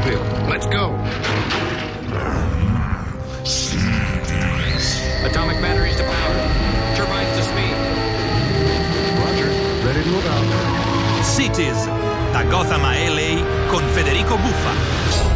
Nashville. Let's go. Atomic batteries to power. Turbines to speed. Roger. Ready to move out. Cities, da Gotham a LA con Federico Buffa.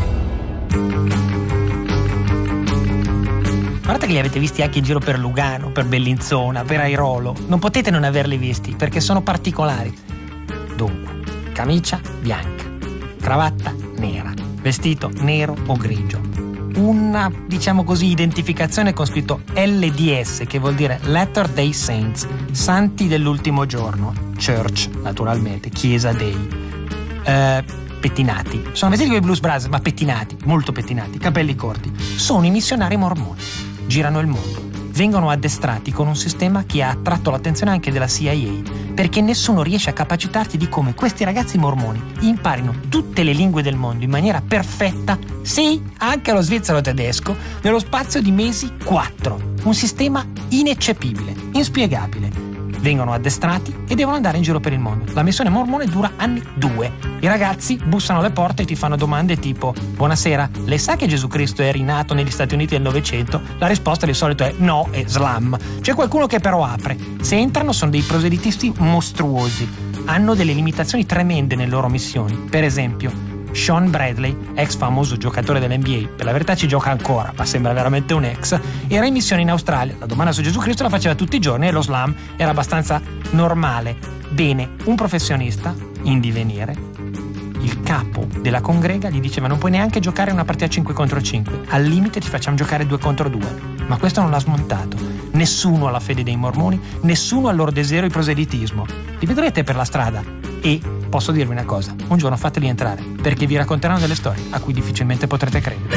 Guardate che li avete visti anche in giro per Lugano, per Bellinzona, per Airolo. Non potete non averli visti perché sono particolari. Dunque, camicia bianca, cravatta nera, vestito nero o grigio. Una, diciamo così, identificazione con scritto LDS, che vuol dire Latter Day Saints, santi dell'ultimo giorno. Church, naturalmente, chiesa dei. Pettinati. Sono vestiti come i Blues Brothers, ma pettinati, molto pettinati, capelli corti. Sono i missionari mormoni. Girano il mondo. Vengono addestrati con un sistema che ha attratto l'attenzione anche della CIA, perché nessuno riesce a capacitarti di come questi ragazzi mormoni imparino tutte le lingue del mondo in maniera perfetta, sì, anche lo svizzero tedesco, nello spazio di mesi 4. Un sistema ineccepibile, inspiegabile. Vengono addestrati e devono andare in giro per il mondo. La missione mormone dura anni 2. I ragazzi bussano alle porte e ti fanno domande tipo: buonasera, lei sa che Gesù Cristo è rinato negli Stati Uniti del Novecento? La risposta di solito è no, è slam. C'è qualcuno che però apre. Se entrano sono dei proselitisti mostruosi. Hanno delle limitazioni tremende nelle loro missioni. Per esempio, Sean Bradley, ex famoso giocatore dell'NBA, per la verità ci gioca ancora, ma sembra veramente un ex, era in missione in Australia. La domanda su Gesù Cristo la faceva tutti i giorni e lo slam era abbastanza normale. Bene, un professionista in divenire, il capo della congrega, gli diceva: non puoi neanche giocare una partita 5 contro 5, al limite ti facciamo giocare 2 contro 2. Ma questo non l'ha smontato. Nessuno ha la fede dei mormoni, nessuno ha il loro desiderio di proselitismo. Li vedrete per la strada e posso dirvi una cosa: un giorno fateli entrare, perché vi racconteranno delle storie a cui difficilmente potrete credere.